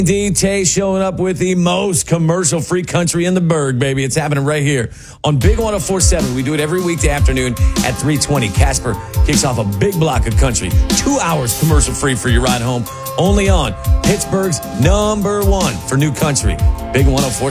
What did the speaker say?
D-Tay showing up with the most commercial-free country in the burg, baby. It's happening right here on Big 104.7. We do it every weekday afternoon at 3:20. Casper kicks off a big block of country. 2 hours commercial-free for your ride home. Only on Pittsburgh's #1 for new country. Big 104.7.